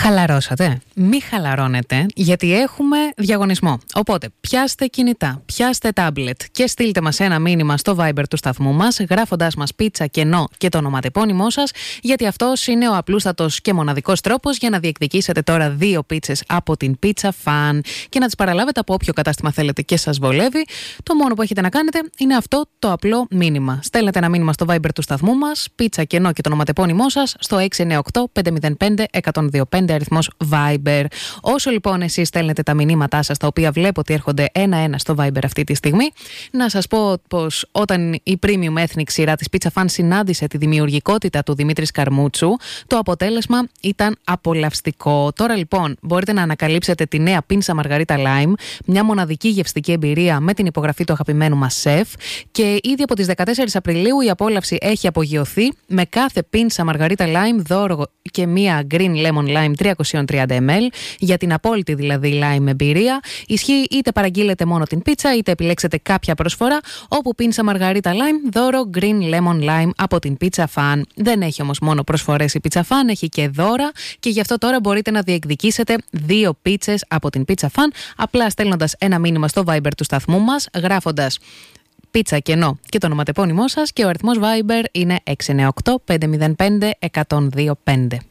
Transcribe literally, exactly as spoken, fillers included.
Χαλαρώσατε? Μη χαλαρώνετε, γιατί έχουμε διαγωνισμό. Οπότε, πιάστε κινητά, πιάστε τάμπλετ και στείλτε μας ένα μήνυμα στο Viber του σταθμού μας, γράφοντας μας πίτσα, κενό και το ονοματεπώνυμό σας, γιατί αυτός είναι ο απλούστατος και μοναδικός τρόπος για να διεκδικήσετε τώρα δύο πίτσες από την Pizza Fan και να τις παραλάβετε από όποιο κατάστημα θέλετε και σας βολεύει. Το μόνο που έχετε να κάνετε είναι αυτό το απλό μήνυμα. Στέλνετε ένα μήνυμα στο Viber του σταθμού μας, πίτσα, κενό και το ονοματεπώνυμό σας, στο έξι εννιά οκτώ πέντε μηδέν πέντε ένα μηδέν δύο πέντε, αριθμός Viber. Όσο λοιπόν εσείς στέλνετε τα μηνύματά σας, τα οποία βλέπω ότι έρχονται ένα-ένα στο Viber αυτή τη στιγμή, να σας πω πως όταν η Premium Ethnic σειρά της Pizza Fan συνάντησε τη δημιουργικότητα του Δημήτρη Σκαρμούτσου, το αποτέλεσμα ήταν απολαυστικό. Τώρα λοιπόν μπορείτε να ανακαλύψετε τη νέα πίνσα Μαργαρίτα Lime, μια μοναδική γευστική εμπειρία με την υπογραφή του αγαπημένου μας σεφ, και ήδη από τις δεκατέσσερις Απριλίου η απόλαυση έχει απογειωθεί με κάθε πίνσα Μαργαρίτα Lime δώρο και μία Green Lemon Lime τριακόσια τριάντα μιλιλίτρα για την απόλυτη δηλαδή lime εμπειρία. Ισχύει είτε παραγγείλετε μόνο την πίτσα είτε επιλέξετε κάποια προσφορά, όπου πίνσα Μαργαρίτα Lime δώρο Green Lemon Lime από την Pizza Fan. Δεν έχει όμως μόνο προσφορές η Pizza Fan, έχει και δώρα, και γι' αυτό τώρα μπορείτε να διεκδικήσετε δύο πίτσες από την Pizza Fan, απλά στέλνοντας ένα μήνυμα στο Viber του σταθμού μας, γράφοντας πίτσα, κενό και το ονοματεπώνυμό σας, και ο αριθμός Viber είναι έξι εννιά οκτώ πέντε μηδέν πέντε ένα μηδέν δύο πέντε.